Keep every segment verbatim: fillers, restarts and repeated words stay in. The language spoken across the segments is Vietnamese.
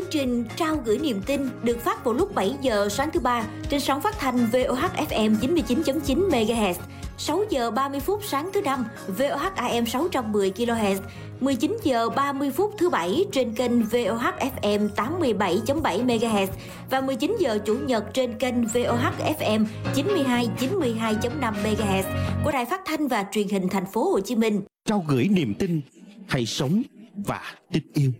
trình Trao gửi niềm tin được phát vào lúc bảy giờ sáng thứ ba trên sóng phát thanh vê o hát ép em chín mươi chín chấm chín mê ga héc, sáu giờ ba mươi phút sáng thứ năm vê o hát a em sáu trăm mười ki lô héc, mười chín giờ ba mươi phút thứ bảy trên kênh vê o hát ép em tám mươi bảy chấm bảy mê ga héc và mười chín giờ chủ nhật trên kênh vê o hát ép em chín mươi hai chín mươi hai chấm năm mê ga héc của Đài Phát thanh và Truyền hình Thành phố Hồ Chí Minh. Trao gửi niềm tin, hãy sống và tin yêu.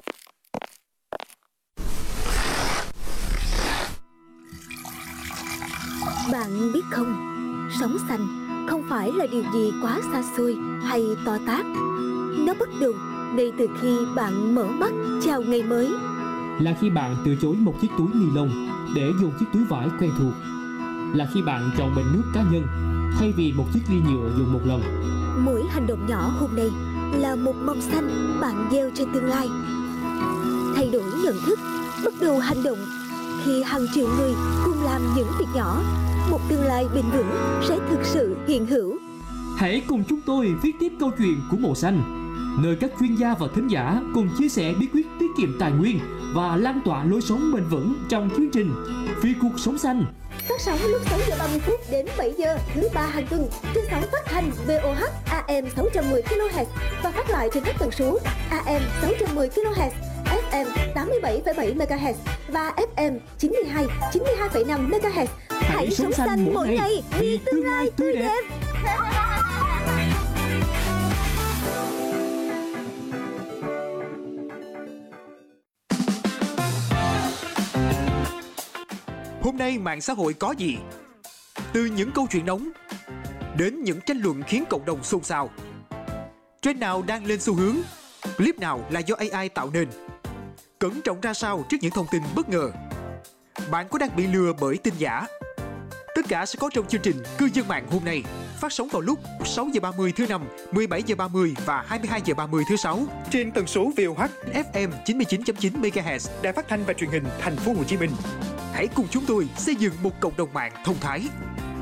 Bạn biết không, sống xanh không phải là điều gì quá xa xôi hay to tát. Nó bắt đầu ngay từ khi bạn mở mắt chào ngày mới. Là khi bạn từ chối một chiếc túi ni lông để dùng chiếc túi vải quen thuộc. Là khi bạn chọn bình nước cá nhân thay vì một chiếc ly nhựa dùng một lần. Mỗi hành động nhỏ hôm nay là một mầm xanh bạn gieo cho tương lai. Thay đổi nhận thức, bắt đầu hành động. Khi hàng triệu người cùng làm những việc nhỏ, một tương lai bền vững sẽ thực sự hiện hữu. Hãy cùng chúng tôi viết tiếp câu chuyện của màu xanh, nơi các chuyên gia và thính giả cùng chia sẻ bí quyết tiết kiệm tài nguyên và lan tỏa lối sống bền vững trong chương trình Vì cuộc sống xanh. Phát sóng lúc sáu giờ ba mươi phút đến bảy giờ thứ ba hàng tuần trên sóng phát thanh vê o hát a em sáu trăm mười ki lô héc và phát lại trên các tần số a em sáu trăm mười ki lô héc, ép em tám mươi bảy phẩy bảy mê ga héc và ép em chín mươi hai chín mươi hai phẩy năm mê ga héc. Hãy, Hãy sống xanh, xanh mỗi ngày vì tương lai tươi đẹp. Hôm nay mạng xã hội có gì? Từ những câu chuyện nóng đến những tranh luận khiến cộng đồng xôn xao. Trend nào đang lên xu hướng? Clip nào là do a i tạo nên? Cẩn trọng ra sao trước những thông tin bất ngờ? Bạn có đang bị lừa bởi tin giả? Tất cả sẽ có trong chương trình Cư dân mạng hôm nay, phát sóng vào lúc sáu giờ ba mươi thứ năm, mười bảy giờ ba mươi và hai mươi hai giờ ba mươi thứ sáu trên tần số vê o hát ép em chín mươi chín chấm chín mê ga héc, Đài Phát thanh và Truyền hình Thành phố Hồ Chí Minh. Hãy cùng chúng tôi xây dựng một cộng đồng mạng thông thái.